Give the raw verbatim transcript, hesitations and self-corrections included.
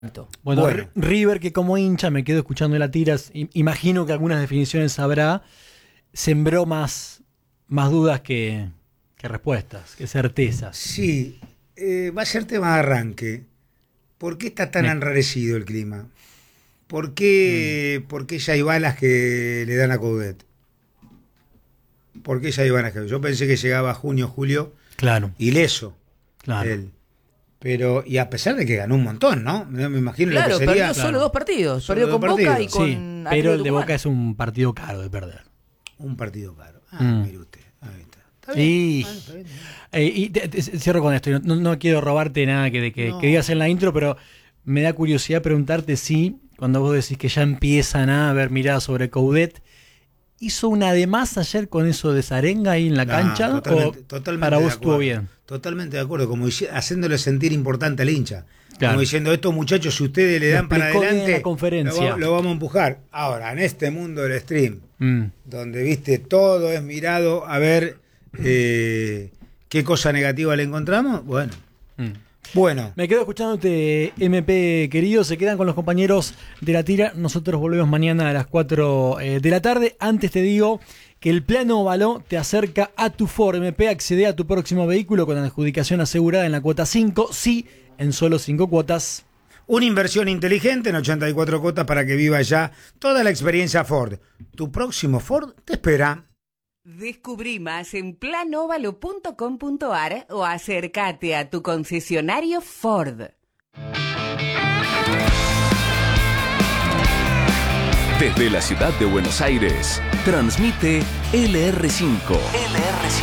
Bueno, Bueno. River, que como hincha me quedo escuchando la tiras, imagino que algunas definiciones habrá, sembró más, más dudas que, que respuestas, que certezas. Sí, eh, va a ser tema de arranque. ¿Por qué está tan Me- enrarecido el clima? ¿Por qué, Mm. por qué ya hay balas que le dan a Coudet? ¿Por qué ya hay balas que yo pensé que llegaba junio, julio, Claro, ileso claro. él? Pero, y a pesar de que ganó un montón, ¿no? Me me imagino Claro, lo que sería. perdió solo dos partidos. Solo perdió dos con Boca partidos. y con Sí, Atlético pero el de Tucumán. Boca es un partido caro de perder. Un partido caro. Ah, Mm. mire usted. Ahí está. Está bien. Y, Bueno, está bien. eh, y te- te- cierro con esto. No, no quiero robarte nada que, de que, No. que digas en la intro, pero me da curiosidad preguntarte si, cuando vos decís que ya empiezan a haber miradas sobre Coudet, ¿hizo una de más ayer con eso de Zarenga ahí en la No, cancha? totalmente- ¿O totalmente para de vos estuvo acuerdo. bien? Totalmente de acuerdo, como dici- haciéndole sentir importante al hincha. Claro. Como diciendo, estos muchachos, si ustedes le Lo dan para explicó bien en adelante, la conferencia. Lo, va- lo vamos a empujar. Ahora, en este mundo del stream, Mm. donde viste todo es mirado a ver eh, qué cosa negativa le encontramos, bueno. Mm. Bueno, Me quedo escuchándote, M P querido. Se quedan con los compañeros de la tira. Nosotros volvemos mañana a las cuatro eh, de la tarde. Antes te digo que el Plano Ovaló te acerca a tu Ford M P. Accede a tu próximo vehículo con la adjudicación asegurada en la cuota cinco. Sí, en solo cinco cuotas. una inversión inteligente en ochenta y cuatro cuotas para que viva ya toda la experiencia Ford. Tu próximo Ford te espera. Descubrí más en planovalo punto com punto ar o acércate a tu concesionario Ford. Desde la ciudad de Buenos Aires, transmite L R cinco. L R cinco.